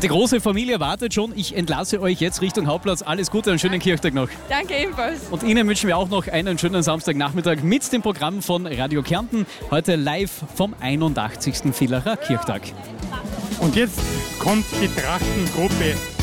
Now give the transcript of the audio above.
Die große Familie wartet schon. Ich entlasse euch jetzt Richtung Hauptplatz. Alles Gute, einen schönen Kirchtag noch. Danke ebenfalls. Und Ihnen wünschen wir auch noch einen schönen Samstagnachmittag mit dem Programm von Radio Kärnten. Heute live vom 81. Villacher Kirchtag. Und jetzt kommt die Trachtengruppe